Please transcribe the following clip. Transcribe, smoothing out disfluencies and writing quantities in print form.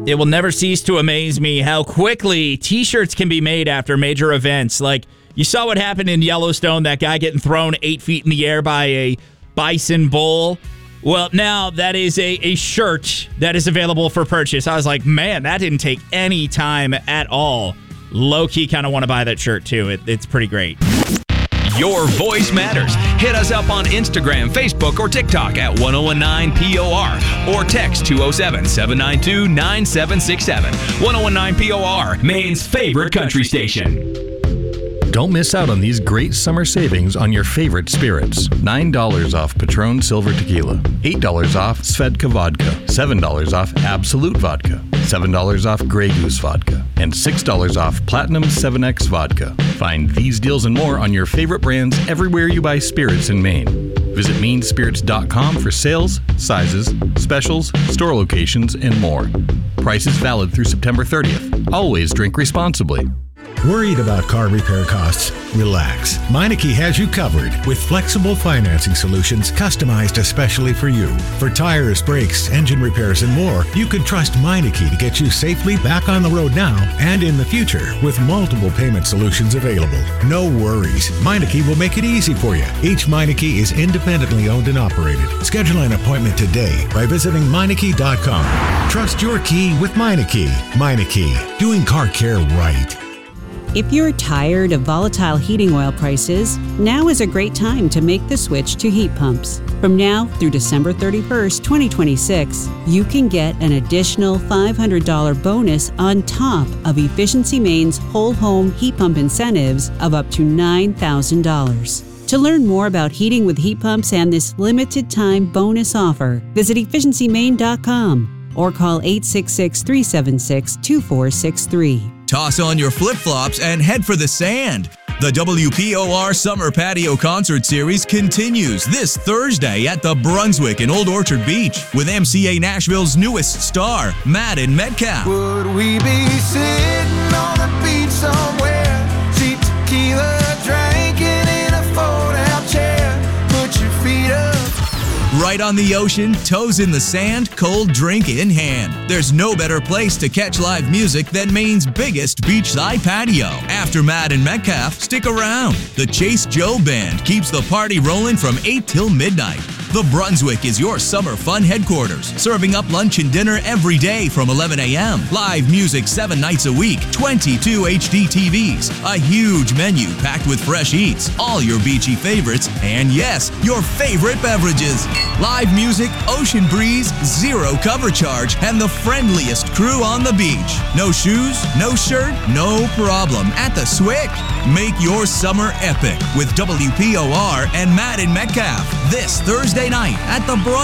It will never cease to amaze me how quickly T-shirts can be made after major events. Like, you saw what happened in Yellowstone, that guy getting thrown 8 feet in the air by a bison bull. Well, now that is a shirt that is available for purchase. I was like, man, that didn't take any time at all. Low-key kind of want to buy that shirt, too. It's pretty great. Your voice matters. Hit us up on Instagram, Facebook, or TikTok at 1019POR or text 207-792-9767. 1019POR, Maine's favorite country station. Don't miss out on these great summer savings on your favorite spirits. $9 off Patron Silver Tequila, $8 off Svedka Vodka, $7 off Absolute Vodka, $7 off Grey Goose Vodka, and $6 off Platinum 7X Vodka. Find these deals and more on your favorite brands everywhere you buy spirits in Maine. Visit mainspirits.com for sales, sizes, specials, store locations, and more. Prices valid through September 30th. Always drink responsibly. Worried about car repair costs? Relax. Meineke has you covered with flexible financing solutions customized especially for you. For tires, brakes, engine repairs, and more, you can trust Meineke to get you safely back on the road now and in the future with multiple payment solutions available. No worries. Meineke will make it easy for you. Each Meineke is independently owned and operated. Schedule an appointment today by visiting Meineke.com. Trust your key with Meineke. Meineke, doing car care right. If you're tired of volatile heating oil prices, now is a great time to make the switch to heat pumps. From now through December 31st, 2026, you can get an additional $500 bonus on top of Efficiency Maine's whole home heat pump incentives of up to $9,000. To learn more about heating with heat pumps and this limited time bonus offer, visit efficiencymaine.com or call 866-376-2463. Toss on your flip-flops and head for the sand. The WPOR Summer Patio Concert Series continues this Thursday at the Brunswick in Old Orchard Beach with MCA Nashville's newest star, Madden Metcalf. Would we be sitting on the beach somewhere, cheap tequila drinking in a fold-out chair, put your feet up. Right on the ocean, toes in the sand, cold drink in hand. There's no better place to catch live music than Maine's biggest beachside patio. After Madden Metcalf, stick around. The Chase Joe Band keeps the party rolling from 8 till midnight. The Brunswick is your summer fun headquarters, serving up lunch and dinner every day from 11 a.m. Live music 7 nights a week, 22 HD TVs, a huge menu packed with fresh eats, all your beachy favorites, and yes, your favorite beverages. Live music, ocean breeze, zero cover charge, and the friendliest crew on the beach. No shoes, no shirt, no problem at the Swick. Make your summer epic with WPOR and Madden Metcalf this Thursday night at the Brunswick.